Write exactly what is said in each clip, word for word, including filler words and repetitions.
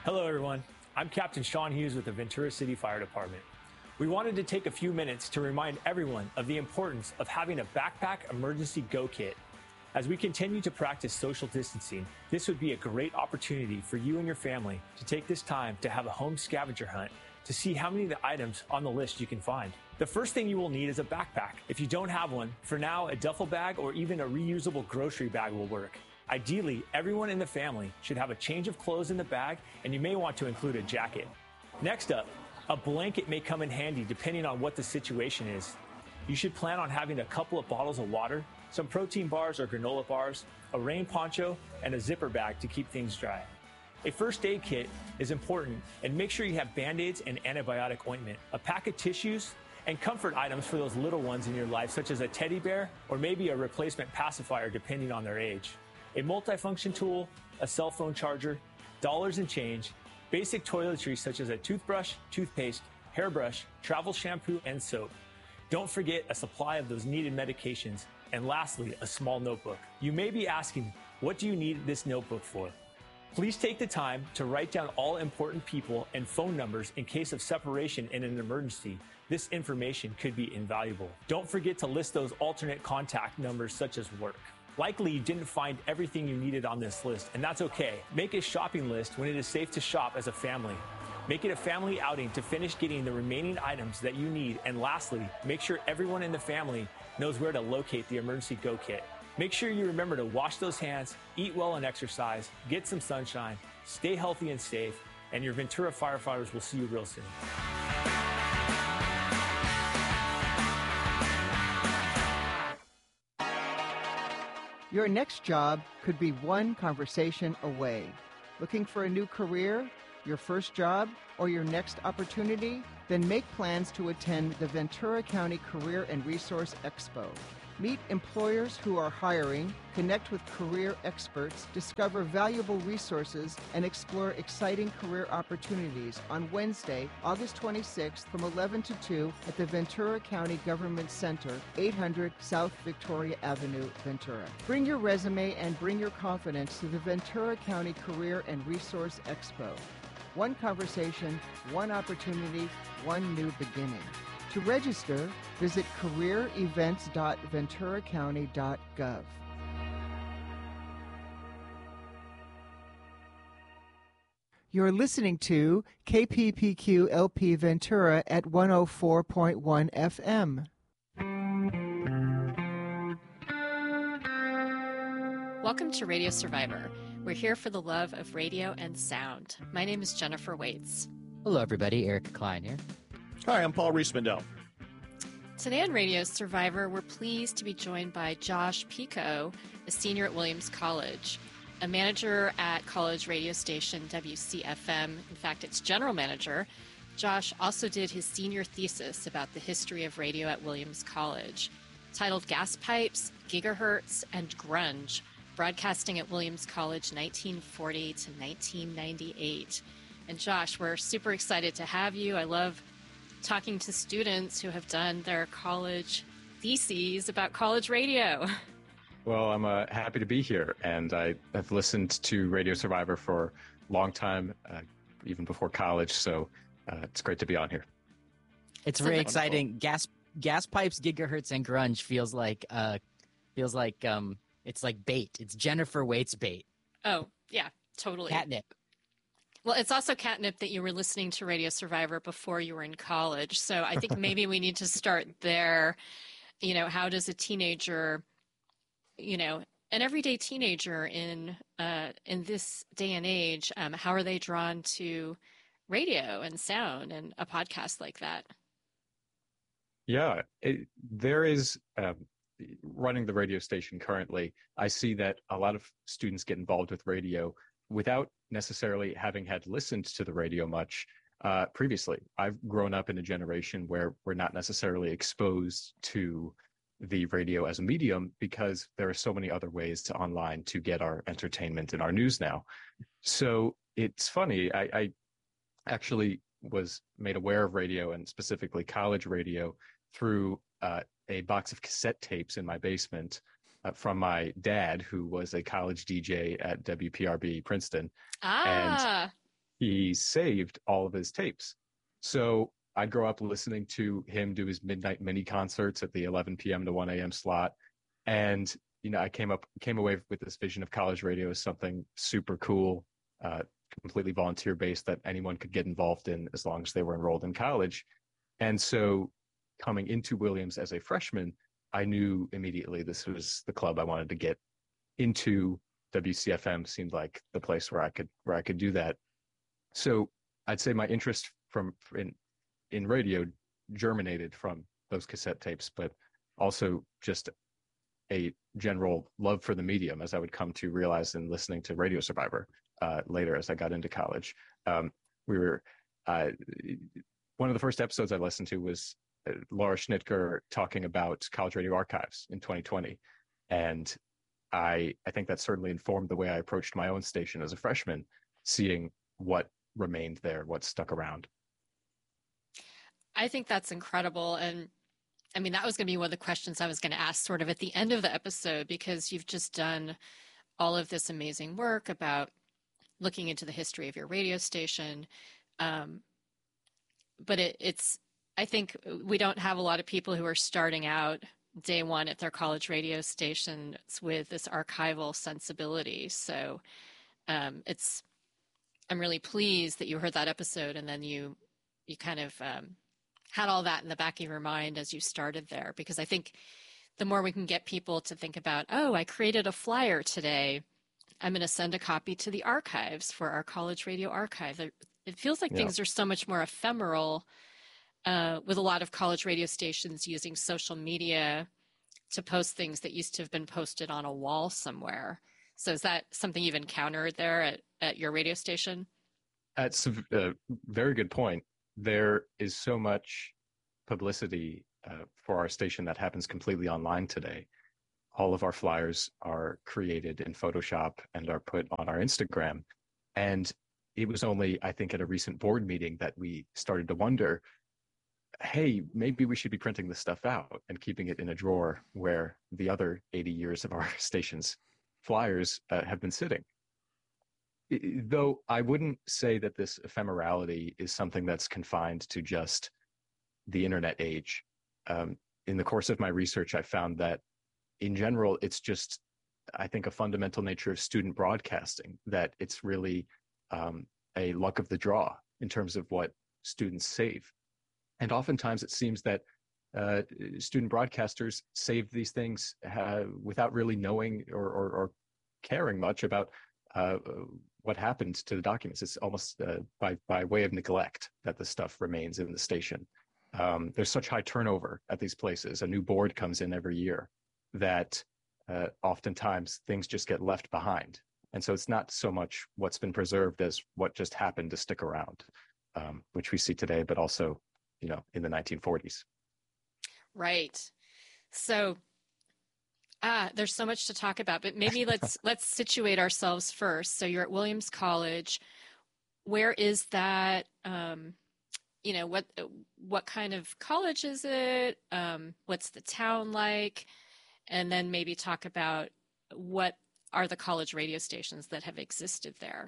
Hello, everyone. I'm Captain Sean Hughes with the Ventura City Fire Department. We wanted to take a few minutes to remind everyone of the importance of having a backpack emergency go kit. As we continue to practice social distancing, this would be a great opportunity for you and your family to take this time to have a home scavenger hunt to see how many of the items on the list you can find. The first thing you will need is a backpack. If you don't have one, for now, a duffel bag or even a reusable grocery bag will work. Ideally, everyone in the family should have a change of clothes in the bag, and you may want to include a jacket. Next up, a blanket may come in handy depending on what the situation is. You should plan on having a couple of bottles of water, some protein bars or granola bars, a rain poncho, and a zipper bag to keep things dry. A first aid kit is important, and make sure you have Band-Aids and antibiotic ointment, a pack of tissues, and comfort items for those little ones in your life, such as a teddy bear or maybe a replacement pacifier depending on their age. A multifunction tool, a cell phone charger, dollars and change, basic toiletries such as a toothbrush, toothpaste, hairbrush, travel shampoo, and soap. Don't forget a supply of those needed medications. And lastly, a small notebook. You may be asking, what do you need this notebook for? Please take the time to write down all important people and phone numbers in case of separation in an emergency. This information could be invaluable. Don't forget to list those alternate contact numbers such as work. Likely you didn't find everything you needed on this list, and that's okay. Make a shopping list when it is safe to shop as a family. Make it a family outing to finish getting the remaining items that you need. And lastly, make sure everyone in the family knows where to locate the emergency go kit. Make sure you remember to wash those hands, eat well and exercise, get some sunshine, stay healthy and safe, and your Ventura firefighters will see you real soon. Your next job could be one conversation away. Looking for a new career, your first job, or your next opportunity? Then make plans to attend the Ventura County Career and Resource Expo. Meet employers who are hiring, connect with career experts, discover valuable resources, and explore exciting career opportunities on Wednesday, August twenty-sixth from eleven to two at the Ventura County Government Center, eight hundred South Victoria Avenue, Ventura. Bring your resume and bring your confidence to the Ventura County Career and Resource Expo. One conversation, one opportunity, one new beginning. To register, visit career events dot ventura county dot gov. You're listening to K P P Q L P Ventura at one oh four point one F M. Welcome to Radio Survivor. We're here for the love of radio and sound. My name is Jennifer Waits. Hello, everybody. Eric Klein here. Hi, I'm Paul Rees-Mandel. Today on Radio Survivor, we're pleased to be joined by Josh Pico, a senior at Williams College, a manager at college radio station W C F M. In fact, its general manager. Josh also did his senior thesis about the history of radio at Williams College, titled Gas Pipes, Gigahertz, and Grunge, broadcasting at Williams College nineteen forty to nineteen ninety-eight. And Josh, we're super excited to have you. I love talking to students who have done their college theses about college radio. Well, I'm uh, happy to be here, and I have listened to Radio Survivor for a long time, uh, even before college, so uh, it's great to be on here. It's very exciting. Gas gas pipes, gigahertz, and grunge feels like uh, feels like um, it's like bait. It's Jennifer Waits bait. Oh yeah, totally. Catnip. Well, it's also catnip that you were listening to Radio Survivor before you were in college. So I think maybe we need to start there. You know, how does a teenager, you know, an everyday teenager in uh, in this day and age, um, how are they drawn to radio and sound and a podcast like that? Yeah, it, there is, um, running the radio station currently, I see that a lot of students get involved with radio without necessarily having had listened to the radio much uh, previously. I've grown up in a generation where we're not necessarily exposed to the radio as a medium because there are so many other ways to online to get our entertainment and our news now. So it's funny, I, I actually was made aware of radio and specifically college radio through uh, a box of cassette tapes in my basement Uh, from my dad, who was a college D J at W P R B Princeton. Ah. And he saved all of his tapes. So I'd grow up listening to him do his midnight mini concerts at the eleven p.m. to one a.m. slot. And, you know, I came up, came away with this vision of college radio as something super cool, uh, completely volunteer based that anyone could get involved in as long as they were enrolled in college. And so coming into Williams as a freshman, I knew immediately this was the club I wanted to get into. W C F M seemed like the place where I could where I could do that. So I'd say my interest from in in radio germinated from those cassette tapes, but also just a general love for the medium, as I would come to realize in listening to Radio Survivor uh, later as I got into college. Um, we were uh, one of the first episodes I listened to was uh, Laura Schnitger talking about college radio archives in twenty twenty, and I, I think that certainly informed the way I approached my own station as a freshman, seeing what remained there, what stuck around. I think that's incredible. And I mean, that was going to be one of the questions I was going to ask sort of at the end of the episode, because you've just done all of this amazing work about looking into the history of your radio station. Um, but it, it's, I think we don't have a lot of people who are starting out day one at their college radio stations with this archival sensibility. So um, it's, I'm really pleased that you heard that episode and then you, you kind of um, had all that in the back of your mind as you started there, because I think the more we can get people to think about, oh, I created a flyer today, I'm going to send a copy to the archives for our college radio archive. It feels like yeah. things are so much more ephemeral Uh, with a lot of college radio stations using social media to post things that used to have been posted on a wall somewhere. So is that something you've encountered there at, at your radio station? That's a very good point. There is so much publicity uh, for our station that happens completely online today. All of our flyers are created in Photoshop and are put on our Instagram. And it was only, I think, at a recent board meeting that we started to wonder, hey, maybe we should be printing this stuff out and keeping it in a drawer where the other eighty years of our station's flyers uh, have been sitting. It, though I wouldn't say that this ephemerality is something that's confined to just the internet age. Um, in the course of my research, I found that in general, it's just, I think, a fundamental nature of student broadcasting, that it's really um, a luck of the draw in terms of what students save. And oftentimes it seems that uh, student broadcasters save these things uh, without really knowing or, or, or caring much about uh, what happened to the documents. It's almost uh, by, by way of neglect that the stuff remains in the station. Um, there's such high turnover at these places. A new board comes in every year that uh, oftentimes things just get left behind. And so it's not so much what's been preserved as what just happened to stick around, um, which we see today, but also you know, in the nineteen forties. Right. So ah, there's so much to talk about, but maybe let's let's situate ourselves first. So you're at Williams College. Where is that? Um, you know, what what kind of college is it? Um, what's the town like? And then maybe talk about what are the college radio stations that have existed there.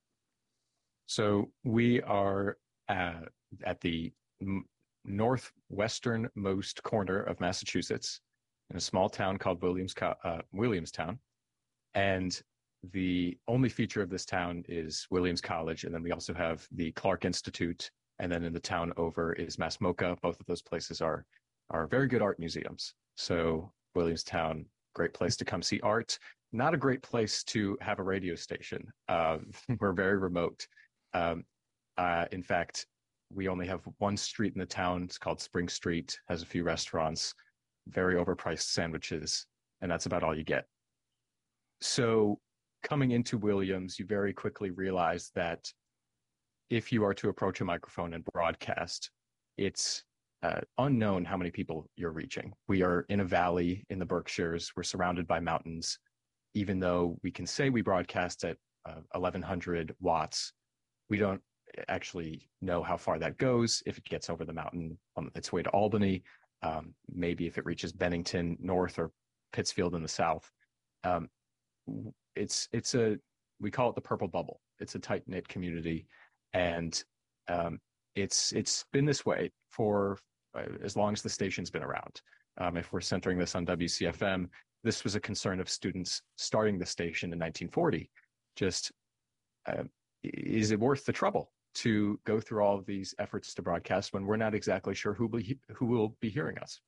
So we are uh, at the northwesternmost corner of Massachusetts in a small town called Williams, uh, Williamstown. And the only feature of this town is Williams College. And then we also have the Clark Institute. And then in the town over is MassMoCA. Both of those places are, are very good art museums. So Williamstown, great place to come see art. Not a great place to have a radio station. Uh, we're very remote. Um, uh, in fact, we only have one street in the town. It's called Spring Street, has a few restaurants, very overpriced sandwiches, and that's about all you get. So coming into Williams, you very quickly realize that if you are to approach a microphone and broadcast, it's uh, unknown how many people you're reaching. We are in a valley in the Berkshires. We're surrounded by mountains. Even though we can say we broadcast at uh, eleven hundred watts, we don't actually know how far that goes. If it gets over the mountain on its way to Albany, um, maybe if it reaches Bennington north or Pittsfield in the south. Um, it's it's a we call it the purple bubble. It's a tight knit community, And um, it's it's been this way for uh, as long as the station's been around. Um, if we're centering this on W C F M, this was a concern of students starting the station in nineteen forty. Just, uh, is it worth the trouble to go through all of these efforts to broadcast when we're not exactly sure who will, who will be hearing us?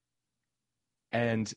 And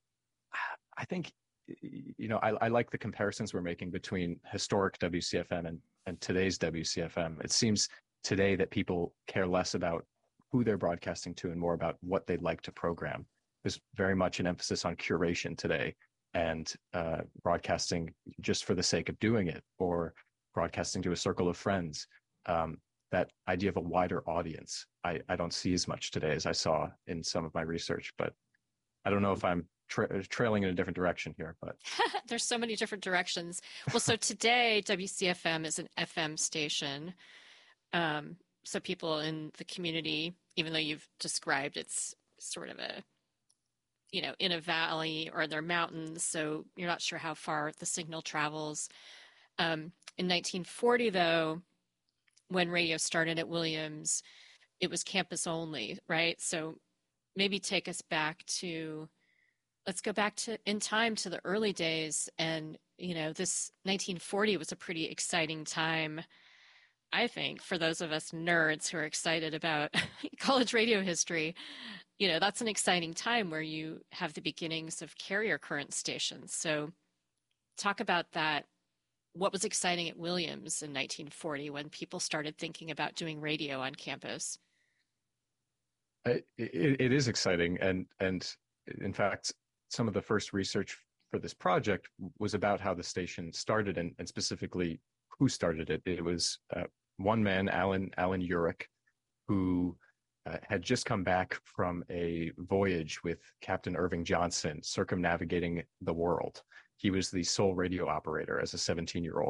I think, you know, I, I like the comparisons we're making between historic W C F M and, and today's W C F M. It seems today that people care less about who they're broadcasting to and more about what they'd like to program. There's very much an emphasis on curation today and uh, broadcasting just for the sake of doing it, or broadcasting to a circle of friends. Um, that idea of a wider audience, I, I don't see as much today as I saw in some of my research, but I don't know if I'm tra- trailing in a different direction here, but there's so many different directions. Well, so today W C F M is an F M station. Um, so people in the community, even though you've described it's sort of a, you know, in a valley or they're mountains, so you're not sure how far the signal travels. Um, in nineteen forty, though, when radio started at Williams, it was campus only, right? So maybe take us back to, let's go back to in time to the early days. And, you know, this nineteen forty was a pretty exciting time, I think, for those of us nerds who are excited about college radio history. You know, that's an exciting time where you have the beginnings of carrier current stations. So talk about that. What was exciting at Williams in nineteen forty when people started thinking about doing radio on campus? it, it, it is exciting. And, and in fact, some of the first research for this project was about how the station started, and, and specifically who started it. It was uh, one man, Alan, Alan Urich, who uh, had just come back from a voyage with Captain Irving Johnson circumnavigating the world. He was the sole radio operator as a seventeen-year-old.